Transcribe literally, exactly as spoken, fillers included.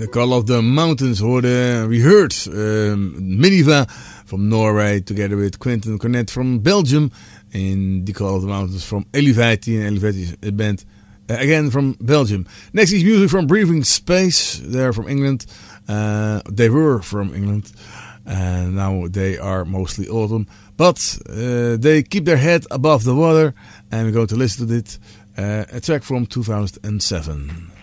The Call of the Mountains hoorde. We heard um, Miniva from Norway together with Quentin Cornet from Belgium in The Call of the Mountains from Eluveitie. And Eluveitie is a band uh, again from Belgium. Next is music from Breathing Space. They're from England. Uh, they were from England. And now they are mostly autumn. But uh, they keep their head above the water. And we're going to listen to it. Uh, a track from two thousand seven.